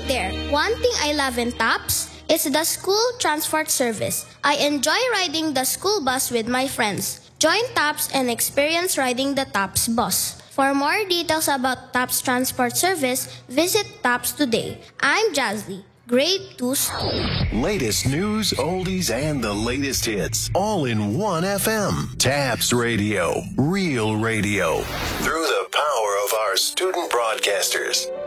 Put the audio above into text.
there, one thing I love in TAPS is the school transport service. I enjoy riding the school bus with my friends. Join TAPS and experience riding the TAPS bus. For more details about TAPS transport service, visit TAPS today. I'm Jazzy, Grade 2 School. Latest news, oldies, and the latest hits, all in one FM. TAPS Radio, real radio. Through the power of our student broadcasters.